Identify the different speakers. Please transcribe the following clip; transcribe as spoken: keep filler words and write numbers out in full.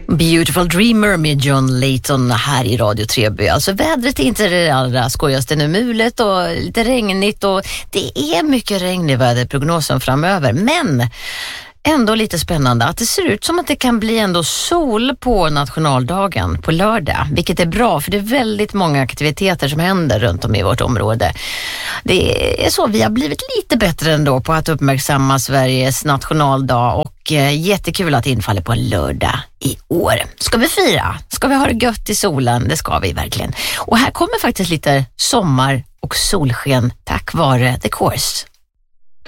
Speaker 1: Beautiful Dreamer med John Layton här i Radio Treby. Alltså vädret är inte det allra skojigaste nu, mulet och lite regnigt och det är mycket regn i väderprognosen framöver, men ändå lite spännande att det ser ut som att det kan bli ändå sol på nationaldagen på lördag, vilket är bra för det är väldigt många aktiviteter som händer runt om i vårt område. Det är så vi har blivit lite bättre ändå på att uppmärksamma Sveriges nationaldag och eh, jättekul att infaller på en lördag i år. Ska vi fira? Ska vi ha det gött i solen? Det ska vi verkligen. Och här kommer faktiskt lite sommar och solsken tack vare The Course.